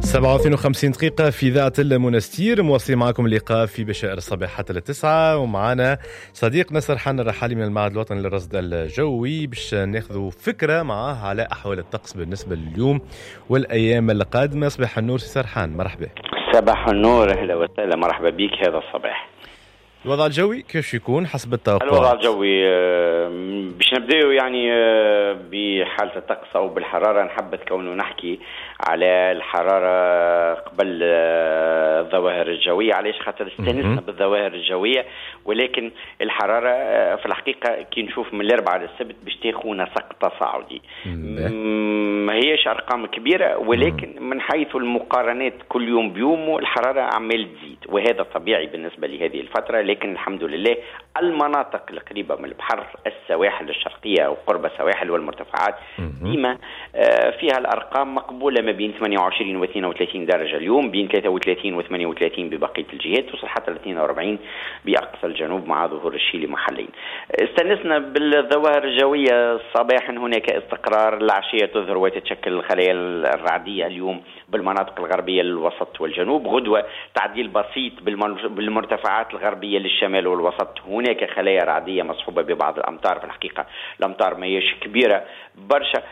57 دقيقة في ذات المنستير، مواصلين معكم اللقاء في بشائر الصباح حتى ل9، ومعنا صديقنا سرحان الرحالي من المعهد الوطني للرصد الجوي باش ناخذوا فكرة معاه على أحوال الطقس بالنسبة لليوم والأيام القادمة. صباح النور سرحان، مرحبا. صباح النور، أهلا وسهلا، مرحبا بك. هذا الصباح الوضع الجوي كيف يكون حسب التوقع؟ الوضع الجوي باش نبداو يعني بحالة الطقس أو بالحرارة. نحبذ كونه نحكي على الحرارة قبل الظواهر الجوية. علاش؟ خاطر استانسنا بالظواهر الجوية، ولكن الحرارة في الحقيقة كي نشوف من الأربعاء للسبت باش تاخونا سقط تصاعدي. ما هيش أرقام كبيرة، ولكن من حيث المقارنات كل يوم بيوم الحرارة عمال تزيد، وهذا طبيعي بالنسبة لهذه الفترة. لكن الحمد لله المناطق القريبة من البحر، السواحل الشرقية وقرب السواحل والمرتفعات، ديما فيها الأرقام مقبولة ما بين 28 و 32 درجة اليوم، بين 33 و 38 ببقية الجهات، توصل حتى ل 42 بأقصى الجنوب مع ظهور الشيلي محلين. استنسنا بالظواهر الجوية. صباحا هناك استقرار، العشية تظهر وتتشكل الخلايا الرعدية اليوم بالمناطق الغربية للوسط والجنوب. غدوة تعديل بسيط بالمرتفعات الغربية للشمال والوسط، هناك خلايا رعدية مصحوبة ببعض الأمطار. في الحقيقة الأمطار ما هيش كبيرة برشا.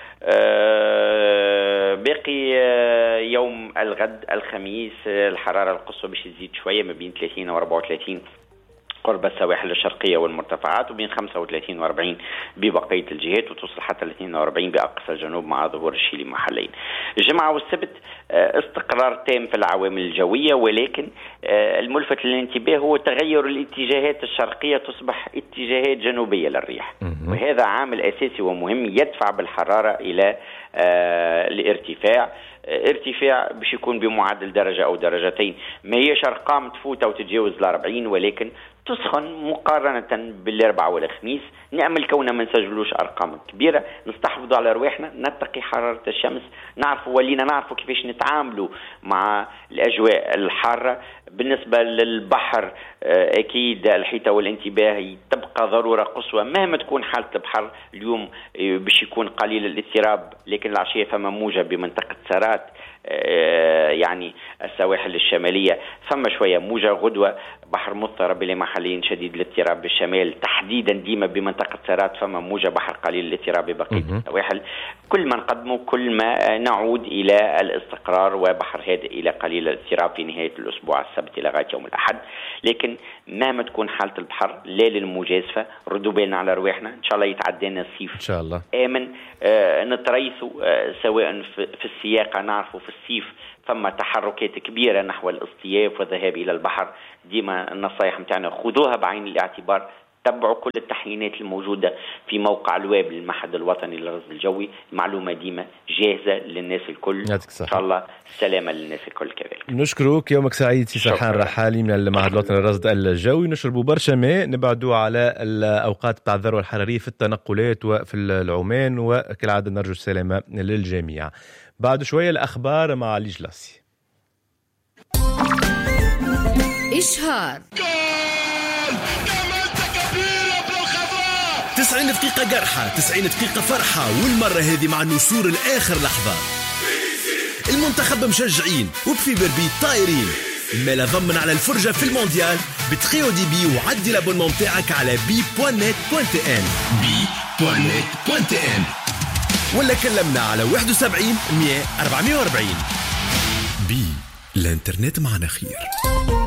باقي يوم الغد الخميس الحرارة القصوى باش تزيد شوية ما بين 30 و 34 قرب السواحل الشرقية والمرتفعات، وبين 35 و 40 ببقية الجهات، وتوصل حتى ل 42 بأقصى الجنوب مع ظهور الشيلي محلين. الجمعة والسبت استقرار تام في العوامل الجوية، ولكن الملفت للانتباه هو تغير الاتجاهات الشرقية، تصبح اتجاهات جنوبية للريح، وهذا عامل أساسي ومهم يدفع بالحرارة إلى الارتفاع باش يكون بمعدل درجة أو درجتين. ما هيش أرقام تفوت أو تتجاوز ال40، ولكن تسخن مقارنة بالأربعاء والخميس. نأمل كوننا ما نسجلوش أرقام كبيرة، نستحفظوا على رواحنا، نتقي حرارة الشمس، نعرفوا كيفاش نتعاملوا مع الأجواء الحارة. بالنسبة للبحر أكيد الحيطة والانتباه تبقى ضرورة قصوى مهما تكون حالة البحر. اليوم باش يكون قليل الاضطراب، لكن العشية فما موجة بمنطقة سارات، يعني السواحل الشمالية فما شوية موجة. غدوة بحر مضطرب إلى محلين شديد الاضطراب بالشمال تحديدا، ديما بمنطقة سارات فما موجة. بحر قليل الاضطراب ببقية السواحل. كل ما نقدموا كل ما نعود إلى الاستقرار، وبحر هادئ إلى قليل الاضطراب في نهاية الأسبوع السبت لغاية يوم الأحد. لكن مهما تكون حالة البحر لا للمجازفة، ردوا بالنا على رواحنا، إن شاء الله يتعدينا الصيف إن شاء الله آمن. نتريثوا سواء في السياقة. نعرفوا في الصيف ثم تحركات كبيرة نحو الاصطياف والذهاب إلى البحر. ديما النصائح متاعنا خذوها بعين الاعتبار. تبعوا كل التحيينات الموجودة في موقع الويب للمعهد الوطني للرصد الجوي. معلومة ديما جاهزة للناس الكل، إن شاء الله سلامة للناس الكل. كذلك نشكرك، يومك سعيد سي سرحان الرحالي من المعهد الوطني للرصد الجوي. نشربوا برشا ماء، نبعدوا على الأوقات بتاع الذروة الحرارية في التنقلات وفي العمان، وكالعادة نرجو السلامة للجميع. بعد شوية الأخبار مع علي جلاسي. إشهار 90 دقيقة قرحة، 90 دقيقة فرحة، والمرة هذه مع النسور الآخر لحظة. المنتخب مشجعين وبفي بربي طايرين. ما ضمن على الفرجة في المونديال بتخيو دي بي، وعدي لابونمون متاعك على bi.net.tn bi.net.tn، ولا كلمنا على 71 100 440. بي الانترنت معنا خير.